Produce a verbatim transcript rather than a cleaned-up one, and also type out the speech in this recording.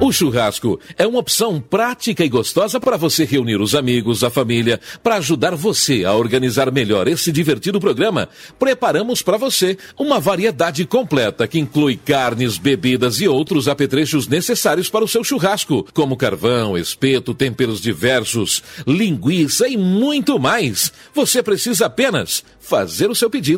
O churrasco é uma opção prática e gostosa para você reunir os amigos, a família, para ajudar você a organizar melhor esse divertido programa. Preparamos para você uma variedade completa que inclui carnes, bebidas e outros apetrechos necessários para o seu churrasco, como carvão, espeto, temperos diversos, linguiça e muito mais. Você precisa apenas fazer o seu pedido